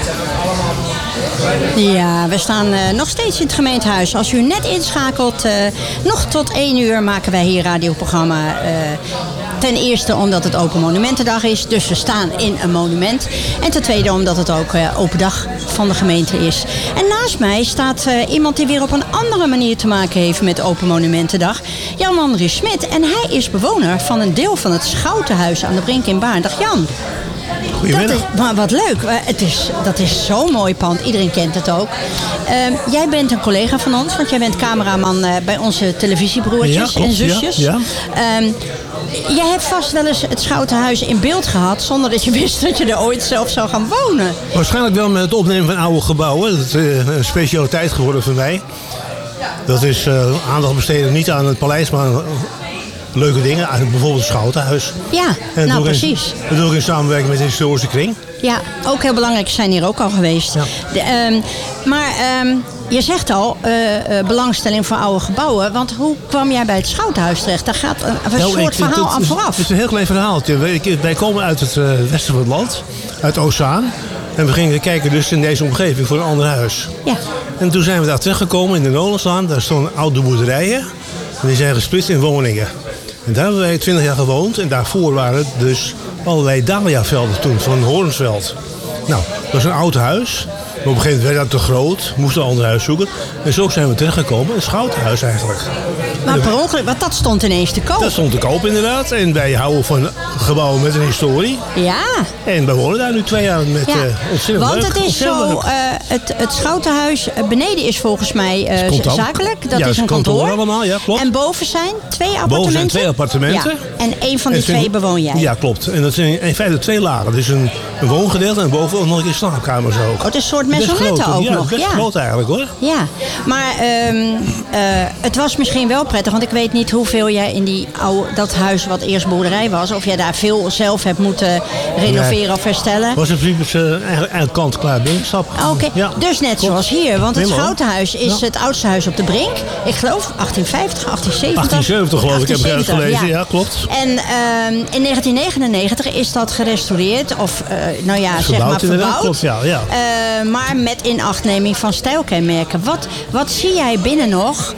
Ja, we staan nog steeds in het gemeentehuis. Als u net inschakelt, nog tot 1 uur maken wij hier radioprogramma. Ten eerste omdat het Open Monumentendag is, dus we staan in een monument. En ten tweede omdat het ook open dag van de gemeente is. En naast mij staat iemand die weer op een andere manier te maken heeft met Open Monumentendag. Jan-Andries Smit. En hij is bewoner van een deel van het Schoutenhuis aan de Brink in Baarn. Dag Jan. Maar wat leuk. Dat is zo'n mooi pand. Iedereen kent het ook. Jij bent een collega van ons, want jij bent cameraman bij onze televisiebroertjes en zusjes. Ja. Jij hebt vast wel eens het Schoutenhuis in beeld gehad, zonder dat je wist dat je er ooit zelf zou gaan wonen. Waarschijnlijk wel met het opnemen van oude gebouwen. Dat is een specialiteit geworden voor mij. Dat is aandacht besteden niet aan het paleis, maar leuke dingen. Bijvoorbeeld het Schoutenhuis. Ja, nou precies. Dat doe ik in samenwerking met de historische kring. Ja, ook heel belangrijk. Ze zijn hier ook al geweest. Ja. Je zegt al, belangstelling voor oude gebouwen. Want hoe kwam jij bij het Schoutenhuis terecht? Daar gaat een soort verhaal aan vooraf. Het is een heel klein verhaaltje. Wij komen uit het westen van het land, uit Oostzaan. En we gingen kijken dus in deze omgeving voor een ander huis. Ja. En toen zijn we daar terechtgekomen in de Nolenslaan. Daar stonden oude boerderijen. En die zijn gesplitst in woningen. En daar hebben wij 20 jaar gewoond. En daarvoor waren dus allerlei dahliavelden toen, van Hoornsveld. Nou, dat was een oud huis. Maar op een gegeven moment werd dat te groot. Moesten een ander huis zoeken. En zo zijn we terechtgekomen in het Schoutenhuis eigenlijk. Maar per ongeluk, want dat stond ineens te koop. Dat stond te koop inderdaad. En wij houden van gebouwen met een historie. Ja. En wij wonen daar nu 2 jaar met ontzettend want leuk. Het is zo, het Schoutenhuis beneden is volgens mij zakelijk. Dat is een kantoor allemaal, ja, klopt. En boven zijn 2 appartementen. Boven zijn 2 appartementen. Ja. En 1 van die 2 bewoon jij. Ja, klopt. En dat zijn in feite 2 lagen. Dus een woongedeelte en boven ook nog een slaapkamer zo. Het is een soort maisonnette ook nog. Best groot eigenlijk hoor. Ja, maar het was misschien wel prettig, want ik weet niet hoeveel jij in dat huis wat eerst boerderij was, of jij daar veel zelf hebt moeten renoveren of herstellen. Het was in principe eigenlijk kant-klaar binnenstap. Oké, ja, dus net zoals hier, want het Schoutenhuis is het oudste huis op de Brink. Ik geloof 1850, 1870. 1870 geloof ik, heb ik uitgelezen. Ja, klopt. En in 1999 is dat gerestaureerd, of zeg maar verbouwd. Klopt, ja. Maar met inachtneming van stijlkenmerken. Wat zie jij binnen nog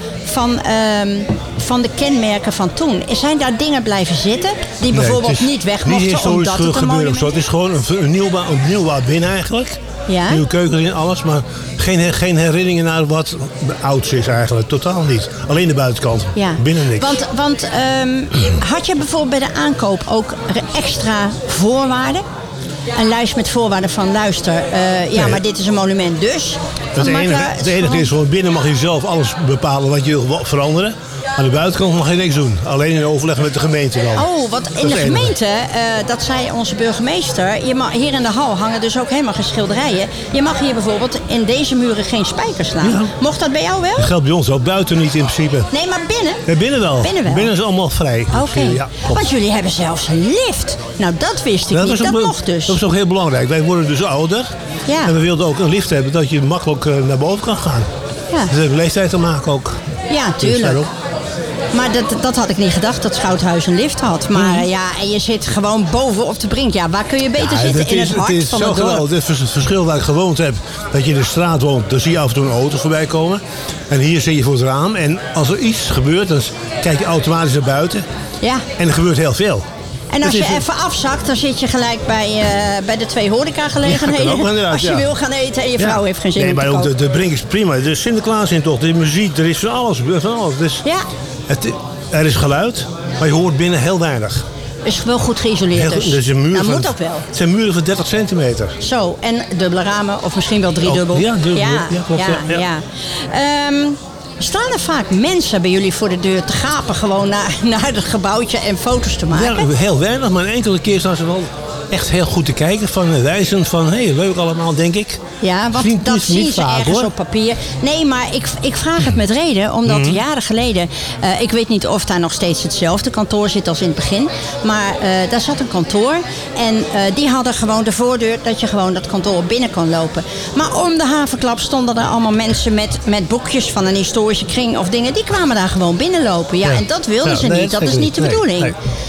van de kenmerken van toen? Zijn daar dingen blijven zitten die bijvoorbeeld niet weg mochten omdat het een monument is? Het is gewoon een nieuwbouw binnen eigenlijk. Ja? Nieuwe keuken in alles, maar geen herinneringen naar wat ouds is eigenlijk. Totaal niet. Alleen de buitenkant. Ja. Binnen niks. Want had je bijvoorbeeld bij de aankoop ook extra voorwaarden? Een lijst met voorwaarden van luister. Maar dit is een monument dus. Het enige is gewoon binnen mag je zelf alles bepalen wat je wil veranderen. Aan de buitenkant mag je niks doen. Alleen in overleg met de gemeente dan. Oh, want in de gemeente, dat zei onze burgemeester. Hier in de hal hangen dus ook helemaal geen schilderijen. Je mag hier bijvoorbeeld in deze muren geen spijkers slaan. Ja. Mocht dat bij jou wel? Dat geldt bij ons ook. Buiten niet in principe. Nee, maar binnen? Ja, binnen wel. Binnen is allemaal vrij. Oké. Ja, want jullie hebben zelfs een lift. Nou, dat wist ik niet. Dat mocht dus. Dat is ook heel belangrijk. Wij worden dus ouder. Ja. En we wilden ook een lift hebben dat je makkelijk naar boven kan gaan. Ja. Dat heeft leeftijd te maken ook. Ja, tuurlijk. Dus maar dat had ik niet gedacht, dat Schoutenhuis een lift had. Maar en je zit gewoon boven op de Brink. Ja, waar kun je beter zitten? In het hart van het dorp. Het verschil waar ik gewoond heb, dat je in de straat woont, dan zie je af en toe een auto voorbij komen. En hier zit je voor het raam. En als er iets gebeurt, dan kijk je automatisch naar buiten. Ja. En er gebeurt heel veel. En als je even afzakt, dan zit je gelijk bij de 2 horecagelegenheden. Ja, als je wil gaan eten en je vrouw heeft geen zin in te koken. Nee, maar de Brink is prima. Er is Sinterklaas-intocht, er is muziek, er is van alles. Dus er is geluid, maar je hoort binnen heel weinig. Is wel goed geïsoleerd dus. Dat moet ook wel. Het zijn muren van 30 centimeter. Zo, en dubbele ramen, of misschien wel 3-dubbel. Ja, dubbel. Ja, klopt. Ja. Staan er vaak mensen bij jullie voor de deur te gapen gewoon naar het gebouwtje en foto's te maken? Ja, heel weinig, maar een enkele keer staan ze wel echt heel goed te kijken. Van wijzen van, leuk allemaal, denk ik. Ja, want dat zien ze ergens op papier. Nee, maar ik vraag het met reden, omdat jaren geleden, ik weet niet of daar nog steeds hetzelfde kantoor zit als in het begin, maar daar zat een kantoor en die hadden gewoon de voordeur dat je gewoon dat kantoor binnen kon lopen. Maar om de havenklap stonden er allemaal mensen met boekjes van een historische kring of dingen, die kwamen daar gewoon binnenlopen. Ja, en dat wilden ze niet. Dat is niet de bedoeling. Nee.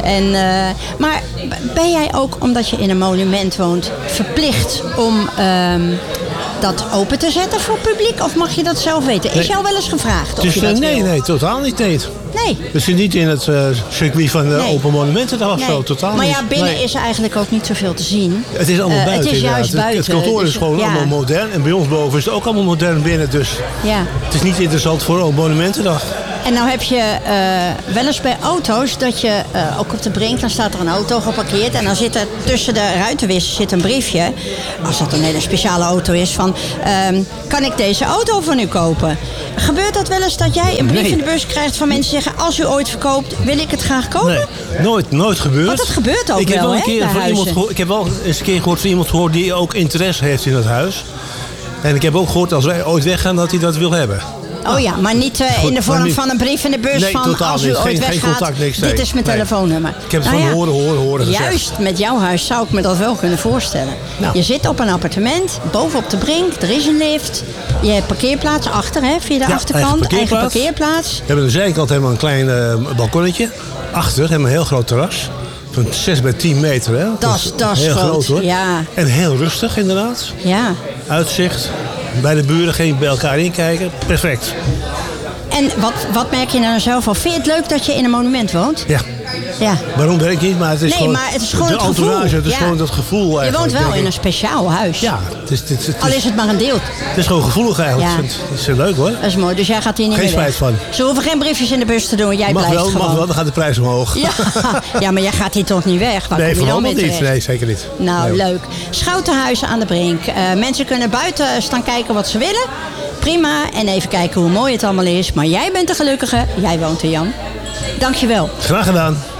Maar ben jij ook, omdat je in een monument woont, verplicht om dat open te zetten voor publiek? Of mag je dat zelf weten? Is jou wel eens gevraagd of je dat wil? Nee, totaal niet. Nee. We zitten niet in het circuit van de Open Monumentendag of zo. Totaal maar niet. Ja, binnen is er eigenlijk ook niet zoveel te zien. Het is allemaal buiten. Het is juist buiten. Het kantoor is gewoon allemaal modern. En bij ons boven is het ook allemaal modern binnen. Dus het is niet interessant voor Open Monumentendag. En nou heb je wel eens bij auto's dat je ook op de brink, dan staat er een auto geparkeerd en dan zit er tussen de ruitenwissers zit een briefje, als dat een hele speciale auto is, van kan ik deze auto van u kopen? Gebeurt dat wel eens dat jij een brief in de bus krijgt van mensen die zeggen, als u ooit verkoopt, wil ik het graag kopen? Nee, nooit gebeurd. Want dat gebeurt ook ik heb wel, een keer van iemand gehoord, ik heb wel eens een keer gehoord van iemand gehoord die ook interesse heeft in het huis. En ik heb ook gehoord, als wij ooit weggaan, dat hij dat wil hebben. Oh ja, maar niet in de vorm van een brief in de bus van als u ooit weggaat, geen contact, niks, dit is mijn telefoonnummer. Ik heb het van horen gezegd. Juist met jouw huis zou ik me dat wel kunnen voorstellen. Nou. Je zit op een appartement, boven op de brink, er is een lift. Je hebt parkeerplaats achter, hè, via de achterkant. Eigen parkeerplaats. We hebben aan de zijkant helemaal een klein balkonnetje. Achter hebben we een heel groot terras. Van 6 bij 10 meter, hè? Dat is heel groot hoor. Ja. En heel rustig inderdaad. Ja. Uitzicht. Bij de buren geen bij elkaar inkijken. Perfect. En wat merk je nou zelf al? Vind je het leuk dat je in een monument woont? Ja. Waarom weet ik niet, maar het is gewoon... maar het is gewoon de het gevoel. entourage, het is gewoon dat gevoel eigenlijk. Je woont wel in een speciaal huis. Ja. Al is het maar een deel. Het is gewoon gevoelig eigenlijk. Ja. Het is leuk hoor. Dat is mooi, dus jij gaat hier niet geen meer weg. Geen spijt van. Ze hoeven geen briefjes in de bus te doen, jij blijft gewoon. Mag wel, dan gaat de prijs omhoog. Ja, maar jij gaat hier toch niet weg? Waar nee, vooral niet. Nee, zeker niet. Nou, leuk. Schoutenhuizen aan de brink. Mensen kunnen buiten staan kijken wat ze willen. Prima, en even kijken hoe mooi het allemaal is. Maar jij bent de gelukkige, jij woont er, Jan. Dankjewel. Graag gedaan.